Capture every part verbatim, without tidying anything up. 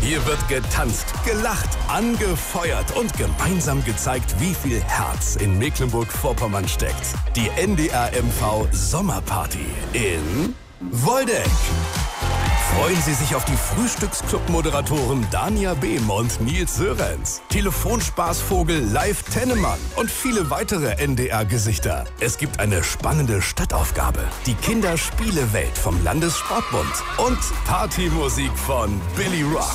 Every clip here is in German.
Hier wird getanzt, gelacht, angefeuert und gemeinsam gezeigt, wie viel Herz in Mecklenburg-Vorpommern steckt. Die N D R M V Sommerparty in Woldeck. Freuen Sie sich auf die Frühstücksclub-Moderatoren Dania Behm und Nils Sörenz, Telefonspaßvogel Live Tennemann und viele weitere N D R-Gesichter. Es gibt eine spannende Stadtaufgabe, die Kinderspielewelt vom Landessportbund und Partymusik von Billy Rock.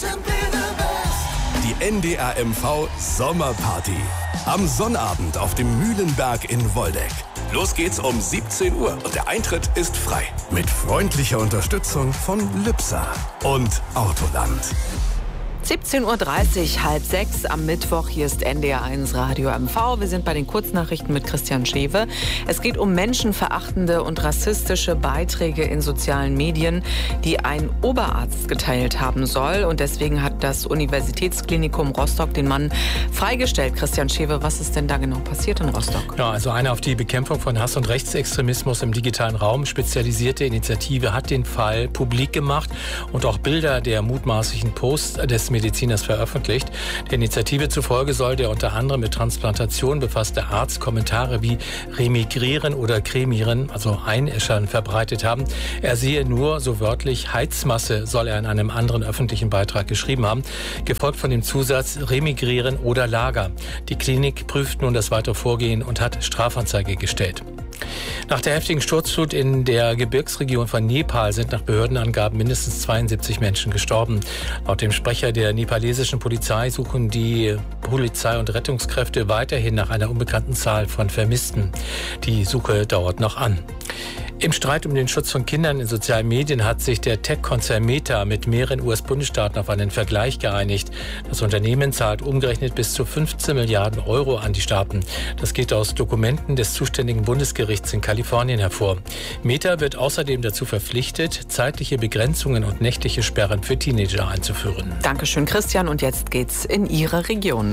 Die N D R M V Sommerparty. Am Sonnabend auf dem Mühlenberg in Woldeck. Los geht's um siebzehn Uhr und der Eintritt ist frei. Mit freundlicher Unterstützung von Lübser und Autoland. siebzehn Uhr dreißig, halb sechs am Mittwoch. Hier ist N D R eins Radio M V. Wir sind bei den Kurznachrichten mit Christian Schewe. Es geht um menschenverachtende und rassistische Beiträge in sozialen Medien, die ein Oberarzt geteilt haben soll. Und deswegen hat das Universitätsklinikum Rostock den Mann freigestellt. Christian Schewe, was ist denn da genau passiert in Rostock? Ja, also eine auf die Bekämpfung von Hass und Rechtsextremismus im digitalen Raum spezialisierte Initiative hat den Fall publik gemacht und auch Bilder der mutmaßlichen Posts des Mediziners veröffentlicht. Der Initiative zufolge soll der unter anderem mit Transplantation befasste Arzt Kommentare wie remigrieren oder cremieren, also einäschern, verbreitet haben. Er sehe nur, so wörtlich, Heizmasse soll er in einem anderen öffentlichen Beitrag geschrieben haben, gefolgt von dem Zusatz remigrieren oder Lager. Die Klinik prüft nun das weitere Vorgehen und hat Strafanzeige gestellt. Nach der heftigen Sturzflut in der Gebirgsregion von Nepal sind nach Behördenangaben mindestens zweiundsiebzig Menschen gestorben. Laut dem Sprecher der nepalesischen Polizei suchen die Polizei und Rettungskräfte weiterhin nach einer unbekannten Zahl von Vermissten. Die Suche dauert noch an. Im Streit um den Schutz von Kindern in sozialen Medien hat sich der Tech-Konzern Meta mit mehreren U S-Bundesstaaten auf einen Vergleich geeinigt. Das Unternehmen zahlt umgerechnet bis zu fünfzehn Milliarden Euro an die Staaten. Das geht aus Dokumenten des zuständigen Bundesgerichts in Kalifornien hervor. Meta wird außerdem dazu verpflichtet, zeitliche Begrenzungen und nächtliche Sperren für Teenager einzuführen. Dankeschön, Christian. Und jetzt geht's in Ihre Region.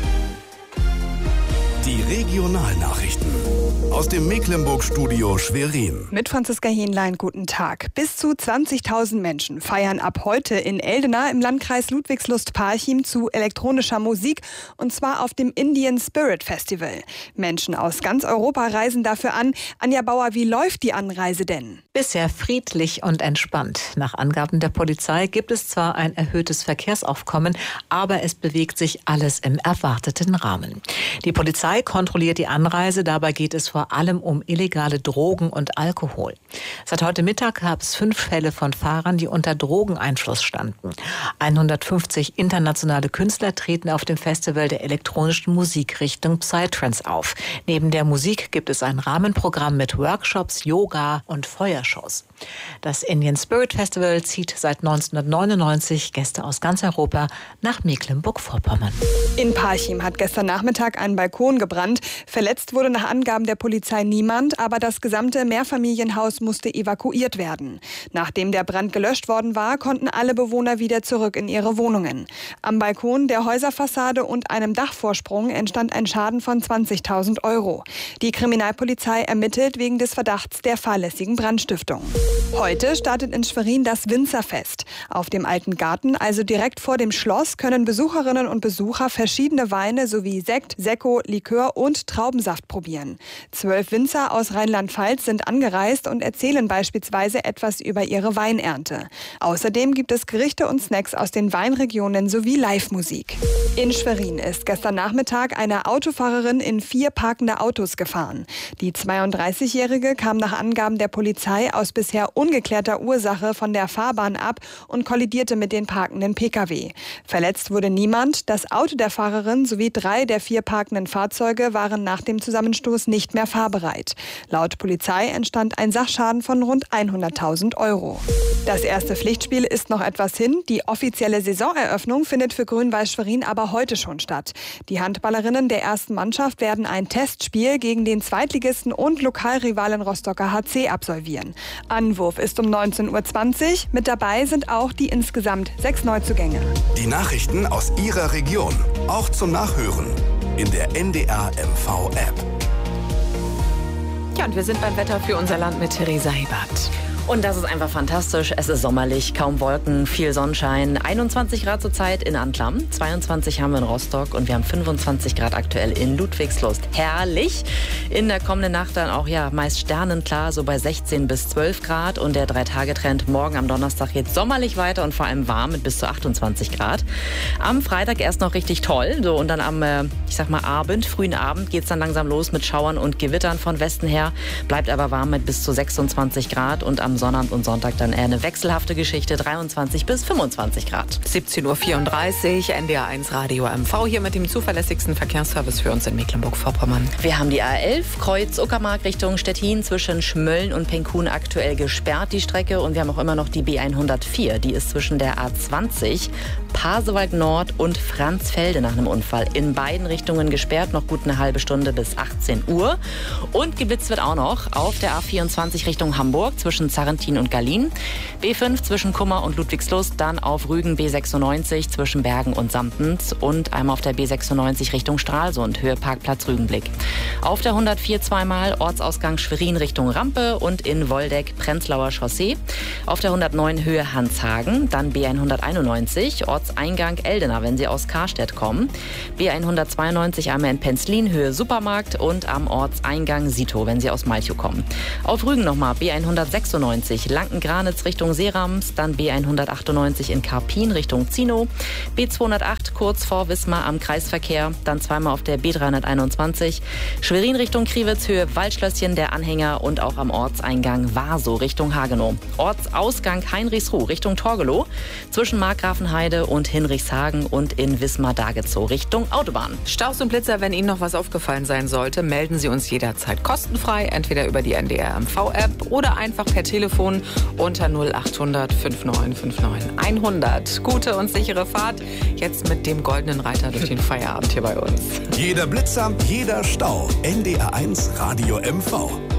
Die Regionalnachrichten aus dem Mecklenburg-Studio Schwerin. Mit Franziska Hähnlein, guten Tag. Bis zu zwanzigtausend Menschen feiern ab heute in Eldena im Landkreis Ludwigslust-Parchim zu elektronischer Musik, und zwar auf dem Indian Spirit Festival. Menschen aus ganz Europa reisen dafür an. Anja Bauer, wie läuft die Anreise denn? Bisher friedlich und entspannt. Nach Angaben der Polizei gibt es zwar ein erhöhtes Verkehrsaufkommen, aber es bewegt sich alles im erwarteten Rahmen. Die Polizei kontrolliert die Anreise. Dabei geht es vor allem um illegale Drogen und Alkohol. Seit heute Mittag gab es fünf Fälle von Fahrern, die unter Drogeneinfluss standen. hundertfünfzig internationale Künstler treten auf dem Festival der elektronischen Musikrichtung Psytrance auf. Neben der Musik gibt es ein Rahmenprogramm mit Workshops, Yoga und Feuershows. Das Indian Spirit Festival zieht seit neunzehnhundertneunundneunzig Gäste aus ganz Europa nach Mecklenburg-Vorpommern. In Parchim hat gestern Nachmittag ein Balkon gebrannt. Verletzt wurde nach Angaben der Polizei niemand, aber das gesamte Mehrfamilienhaus musste evakuiert werden. Nachdem der Brand gelöscht worden war, konnten alle Bewohner wieder zurück in ihre Wohnungen. Am Balkon, der Häuserfassade und einem Dachvorsprung entstand ein Schaden von zwanzigtausend Euro. Die Kriminalpolizei ermittelt wegen des Verdachts der fahrlässigen Brandstiftung. Heute startet in Schwerin das Winzerfest. Auf dem Alten Garten, also direkt vor dem Schloss, können Besucherinnen und Besucher verschiedene Weine sowie Sekt, Sekko, Likör und Traubensaft probieren. Zwölf Winzer aus Rheinland-Pfalz sind angereist und erzählen beispielsweise etwas über ihre Weinernte. Außerdem gibt es Gerichte und Snacks aus den Weinregionen sowie Live-Musik. In Schwerin ist gestern Nachmittag eine Autofahrerin in vier parkende Autos gefahren. Die zweiunddreißigjährige kam nach Angaben der Polizei aus bisher ungeklärter Ursache von der Fahrbahn ab und kollidierte mit den parkenden Pkw. Verletzt wurde niemand. Das Auto der Fahrerin sowie drei der vier parkenden Fahrzeuge waren nach dem Zusammenstoß nicht mehr fahrbereit. Laut Polizei entstand ein Sachschaden von rund hunderttausend Euro. Das erste Pflichtspiel ist noch etwas hin. Die offizielle Saisoneröffnung findet für Grün-Weiß Schwerin aber heute schon statt. Die Handballerinnen der ersten Mannschaft werden ein Testspiel gegen den Zweitligisten und Lokalrivalen Rostocker H C absolvieren. Anwurf ist um neunzehn Uhr zwanzig. Mit dabei sind auch die insgesamt sechs Neuzugänge. Die Nachrichten aus Ihrer Region, auch zum Nachhören in der N D R M V App. Ja, und wir sind beim Wetter für unser Land mit Theresa Hebert. Und das ist einfach fantastisch. Es ist sommerlich, kaum Wolken, viel Sonnenschein. einundzwanzig Grad zurzeit in Anklam, zweiundzwanzig haben wir in Rostock und wir haben fünfundzwanzig Grad aktuell in Ludwigslust. Herrlich. In der kommenden Nacht dann auch ja meist sternenklar, so bei sechzehn bis zwölf Grad. Und der Drei-Tage-Trend morgen am Donnerstag geht sommerlich weiter und vor allem warm mit bis zu achtundzwanzig Grad. Am Freitag erst noch richtig toll. So, und dann am, äh, ich sag mal, Abend, frühen Abend geht es dann langsam los mit Schauern und Gewittern von Westen her. Bleibt aber warm mit bis zu sechsundzwanzig Grad und am Sonnabend und Sonntag dann eher eine wechselhafte Geschichte, dreiundzwanzig bis fünfundzwanzig Grad. siebzehn Uhr vierunddreißig, N D R eins Radio M V hier mit dem zuverlässigsten Verkehrsservice für uns in Mecklenburg-Vorpommern. Wir haben die A elf, Kreuz Uckermark Richtung Stettin zwischen Schmölln und Penkun aktuell gesperrt, die Strecke. Und wir haben auch immer noch die B hundertvier, die ist zwischen der A zwanzig, Pasewalk Nord und Franzfelde nach einem Unfall in beiden Richtungen gesperrt, noch gut eine halbe Stunde bis achtzehn Uhr. Und geblitzt wird auch noch auf der A vierundzwanzig Richtung Hamburg zwischen Zarrentin und Gallien, B fünf zwischen Kummer und Ludwigslust, dann auf Rügen B sechsundneunzig zwischen Bergen und Sampens und einmal auf der B sechsundneunzig Richtung Stralsund, Höhe Parkplatz Rügenblick. Auf der hundertvier zweimal Ortsausgang Schwerin Richtung Rampe und in Woldeck Prenzlauer Chaussee. Auf der hundertneun Höhe Hanshagen, dann B hunderteinundneunzig Ortseingang Eldena, wenn Sie aus Karstedt kommen. B hundertzweiundneunzig einmal in Penzlin, Höhe Supermarkt und am Ortseingang Sito, wenn Sie aus Malchow kommen. Auf Rügen nochmal B hundertsechsundneunzig Lanken-Granitz Richtung Seerams, dann B hundertachtundneunzig in Karpin Richtung Zinow, B zweihundertacht kurz vor Wismar am Kreisverkehr, dann zweimal auf der B dreihunderteinundzwanzig Schwerin Richtung Kriwitz, Höhe Waldschlösschen, der Anhänger und auch am Ortseingang Warsow Richtung Hagenow. Ortsausgang Heinrichsruh Richtung Torgelow, zwischen Markgrafenheide und Hinrichshagen und in Wismar-Dagezow Richtung Autobahn. Staus und Blitzer, wenn Ihnen noch was aufgefallen sein sollte, melden Sie uns jederzeit kostenfrei, entweder über die N D R M V-App oder einfach per Telefon unter null achthundert neunundfünfzig neunundfünfzig hundert. Gute und sichere Fahrt, jetzt mit dem goldenen Reiter durch den Feierabend hier bei uns. Jeder Blitzer, jeder Stau. N D R eins Radio M V.